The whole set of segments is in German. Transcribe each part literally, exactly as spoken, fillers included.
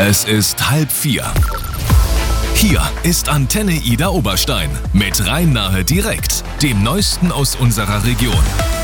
Es ist halb vier. Hier ist Antenne Ida Oberstein mit Rhein-Nahe direkt, dem Neuesten aus unserer Region.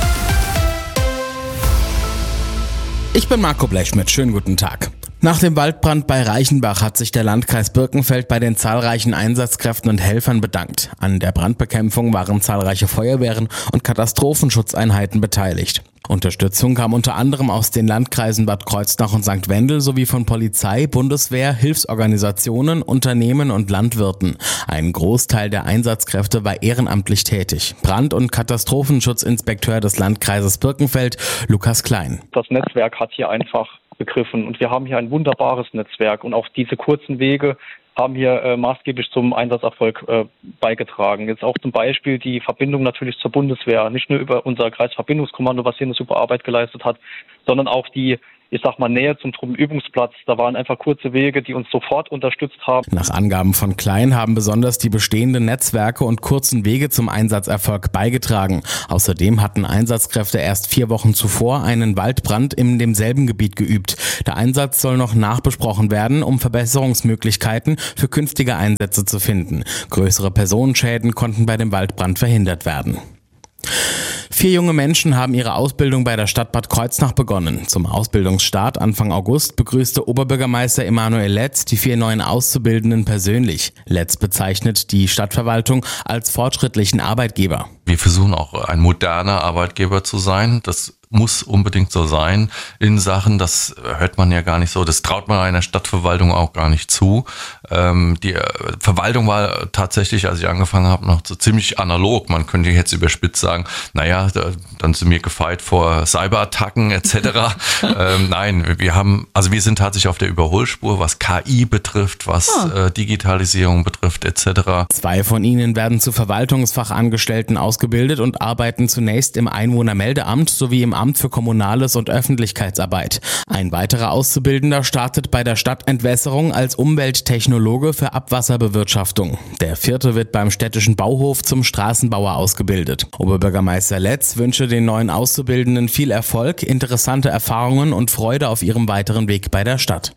Ich bin Marco Blechschmidt, schönen guten Tag. Nach dem Waldbrand bei Reichenbach hat sich der Landkreis Birkenfeld bei den zahlreichen Einsatzkräften und Helfern bedankt. An der Brandbekämpfung waren zahlreiche Feuerwehren und Katastrophenschutzeinheiten beteiligt. Unterstützung kam unter anderem aus den Landkreisen Bad Kreuznach und Sankt Wendel sowie von Polizei, Bundeswehr, Hilfsorganisationen, Unternehmen und Landwirten. Ein Großteil der Einsatzkräfte war ehrenamtlich tätig. Brand- und Katastrophenschutzinspekteur des Landkreises Birkenfeld, Lukas Klein. Das Netzwerk hat hier einfach begriffen und wir haben hier ein wunderbares Netzwerk und auch diese kurzen Wege haben hier äh, maßgeblich zum Einsatzerfolg äh, beigetragen. Jetzt auch zum Beispiel die Verbindung natürlich zur Bundeswehr, nicht nur über unser Kreisverbindungskommando, was hier eine super Arbeit geleistet hat, sondern auch die, ich sag mal, Nähe zum Truppenübungsplatz. Da waren einfach kurze Wege, die uns sofort unterstützt haben. Nach Angaben von Klein haben besonders die bestehenden Netzwerke und kurzen Wege zum Einsatzerfolg beigetragen. Außerdem hatten Einsatzkräfte erst vier Wochen zuvor einen Waldbrand in demselben Gebiet geübt. Der Einsatz soll noch nachbesprochen werden, um Verbesserungsmöglichkeiten für künftige Einsätze zu finden. Größere Personenschäden konnten bei dem Waldbrand verhindert werden. Vier junge Menschen haben ihre Ausbildung bei der Stadt Bad Kreuznach begonnen. Zum Ausbildungsstart Anfang August begrüßte Oberbürgermeister Emanuel Letz die vier neuen Auszubildenden persönlich. Letz bezeichnet die Stadtverwaltung als fortschrittlichen Arbeitgeber. Wir versuchen auch ein moderner Arbeitgeber zu sein. Das muss unbedingt so sein in Sachen, das hört man ja gar nicht so, das traut man einer Stadtverwaltung auch gar nicht zu. Ähm, die Verwaltung war tatsächlich, als ich angefangen habe, noch so ziemlich analog. Man könnte jetzt überspitzt sagen, naja, da, dann sind wir gefeit vor Cyberattacken et cetera. ähm, nein, wir haben, also wir sind tatsächlich auf der Überholspur, was K I betrifft, was oh. äh, Digitalisierung betrifft et cetera. Zwei von ihnen werden zu Verwaltungsfachangestellten ausgebildet und arbeiten zunächst im Einwohnermeldeamt sowie im Amt für Kommunales und Öffentlichkeitsarbeit. Ein weiterer Auszubildender startet bei der Stadtentwässerung als Umwelttechnologe für Abwasserbewirtschaftung. Der vierte wird beim städtischen Bauhof zum Straßenbauer ausgebildet. Oberbürgermeister Letz wünsche den neuen Auszubildenden viel Erfolg, interessante Erfahrungen und Freude auf ihrem weiteren Weg bei der Stadt.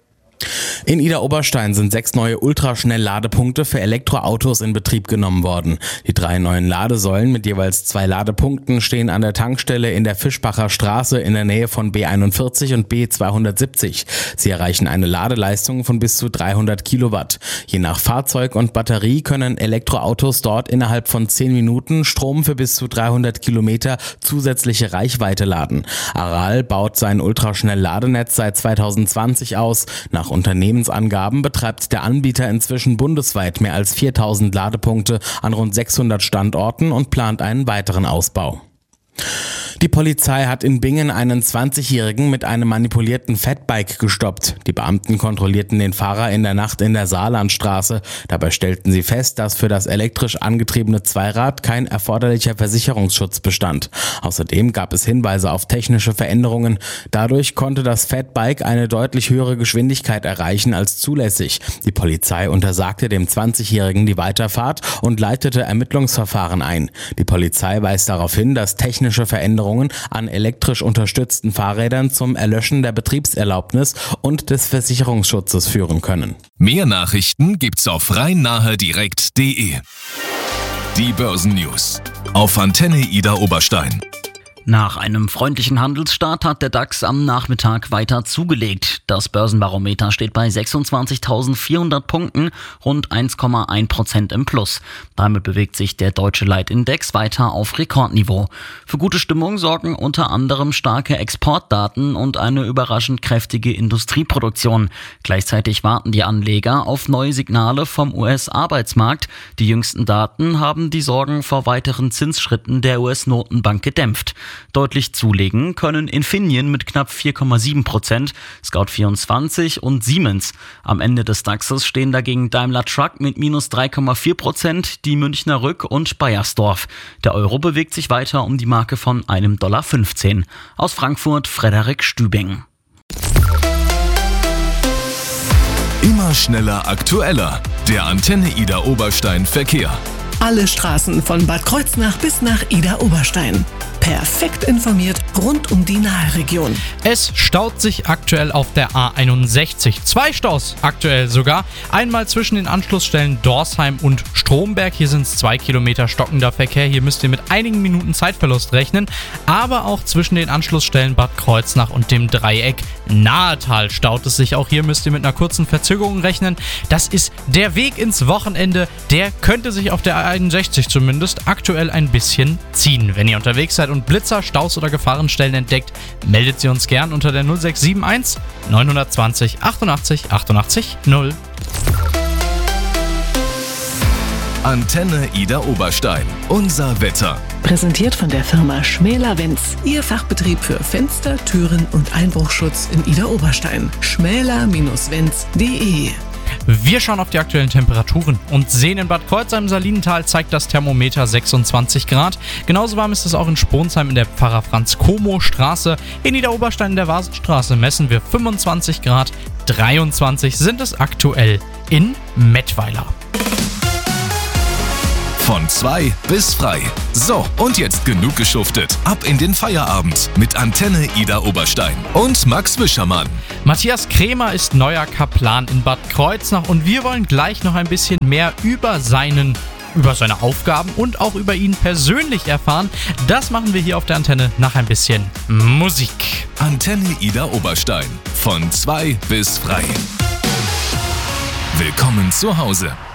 In Ida Oberstein sind sechs neue Ultraschnell-Ladepunkte für Elektroautos in Betrieb genommen worden. Die drei neuen Ladesäulen mit jeweils zwei Ladepunkten stehen an der Tankstelle in der Fischbacher Straße in der Nähe von B einundvierzig und B zweihundertsiebzig. Sie erreichen eine Ladeleistung von bis zu dreihundert Kilowatt. Je nach Fahrzeug und Batterie können Elektroautos dort innerhalb von zehn Minuten Strom für bis zu dreihundert Kilometer zusätzliche Reichweite laden. Aral baut sein Ultraschnell-Ladenetz seit zweitausendzwanzig aus. Nach Unternehmensangaben betreibt der Anbieter inzwischen bundesweit mehr als viertausend Ladepunkte an rund sechshundert Standorten und plant einen weiteren Ausbau. Die Polizei hat in Bingen einen zwanzigjährigen mit einem manipulierten Fatbike gestoppt. Die Beamten kontrollierten den Fahrer in der Nacht in der Saarlandstraße. Dabei stellten sie fest, dass für das elektrisch angetriebene Zweirad kein erforderlicher Versicherungsschutz bestand. Außerdem gab es Hinweise auf technische Veränderungen. Dadurch konnte das Fatbike eine deutlich höhere Geschwindigkeit erreichen als zulässig. Die Polizei untersagte dem zwanzigjährigen die Weiterfahrt und leitete Ermittlungsverfahren ein. Die Polizei weist darauf hin, dass technische Veränderungen an elektrisch unterstützten Fahrrädern zum Erlöschen der Betriebserlaubnis und des Versicherungsschutzes führen können. Mehr Nachrichten gibt's auf rhein-nahe direkt punkt de. Die Börsennews auf Antenne Ida Oberstein. Nach einem freundlichen Handelsstart hat der DAX am Nachmittag weiter zugelegt. Das Börsenbarometer steht bei sechsundzwanzigtausendvierhundert Punkten, rund eins Komma eins Prozent im Plus. Damit bewegt sich der deutsche Leitindex weiter auf Rekordniveau. Für gute Stimmung sorgen unter anderem starke Exportdaten und eine überraschend kräftige Industrieproduktion. Gleichzeitig warten die Anleger auf neue Signale vom U S-Arbeitsmarkt. Die jüngsten Daten haben die Sorgen vor weiteren Zinsschritten der U S-Notenbank gedämpft. Deutlich zulegen können Infineon mit knapp vier Komma sieben Prozent, Scout vierundzwanzig und Siemens. Am Ende des DAXes stehen dagegen Daimler Truck mit minus drei Komma vier Prozent, die Münchner Rück und Baiersdorf. Der Euro bewegt sich weiter um die Marke von einem Dollar fünfzehn. Aus Frankfurt Frederik Stübing. Immer schneller, aktueller. Der Antenne Ida Oberstein Verkehr. Alle Straßen von Bad Kreuznach bis nach Ida Oberstein. Perfekt informiert rund um die Nahregion. Es staut sich aktuell auf der A einundsechzig. Zwei Staus aktuell sogar. Einmal zwischen den Anschlussstellen Dorsheim und Stromberg. Hier sind es zwei Kilometer stockender Verkehr. Hier müsst ihr mit einigen Minuten Zeitverlust rechnen. Aber auch zwischen den Anschlussstellen Bad Kreuznach und dem Dreieck Nahetal staut es sich. Auch hier müsst ihr mit einer kurzen Verzögerung rechnen. Das ist der Weg ins Wochenende. Der könnte sich auf der A einundsechzig zumindest aktuell ein bisschen ziehen. Wenn ihr unterwegs seid und Blitzer, Staus oder Gefahrenstellen entdeckt, meldet sie uns gern unter der null sechs sieben eins neun zwei null achtundachtzig achtundachtzig null. Antenne Ida Oberstein. Unser Wetter. Präsentiert von der Firma Schmäler-Wenz. Ihr Fachbetrieb für Fenster, Türen und Einbruchschutz in Ida Oberstein. schmäler Bindestrich wenz punkt de. Wir schauen auf die aktuellen Temperaturen und sehen, in Bad Kreuznach im Salinental zeigt das Thermometer sechsundzwanzig Grad. Genauso warm ist es auch in Spronsheim in der Pfarrer-Franz-Como-Straße. In Niederoberstein in der Vasenstraße messen wir fünfundzwanzig Grad. dreiundzwanzig sind es aktuell in Mettweiler. Von zwei bis frei. So, und jetzt genug geschuftet. Ab in den Feierabend mit Antenne Ida Oberstein und Max Wischermann. Matthias Krämer ist neuer Kaplan in Bad Kreuznach und wir wollen gleich noch ein bisschen mehr über seinen über seine Aufgaben und auch über ihn persönlich erfahren. Das machen wir hier auf der Antenne nach ein bisschen Musik. Antenne Ida Oberstein. Von zwei bis frei. Willkommen zu Hause.